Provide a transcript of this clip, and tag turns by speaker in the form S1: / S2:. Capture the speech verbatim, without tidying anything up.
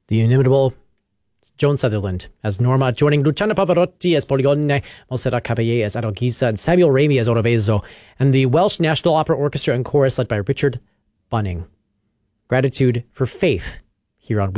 S1: The inimitable Joan Sutherland as Norma, joining Luciano Pavarotti as Polione, Montserrat Caballé as Adalgisa, and Samuel Ramey as Odovazo, and the Welsh National Opera Orchestra and Chorus led by Richard Bunning. Gratitude for faith here on